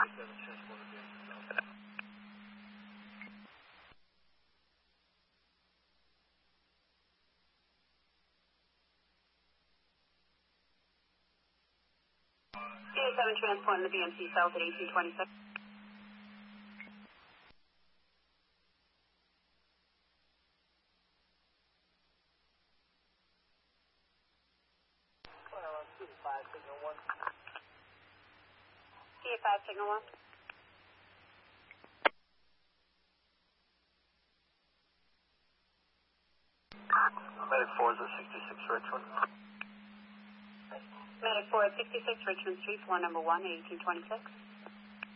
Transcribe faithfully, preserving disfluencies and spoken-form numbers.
C A seven transport in the B M C South at eighteen twenty-six. C A five signal one. Medic four is at sixty-six Richmond. Medic four at sixty-six Richmond Street, floor number one, eighteen twenty-six.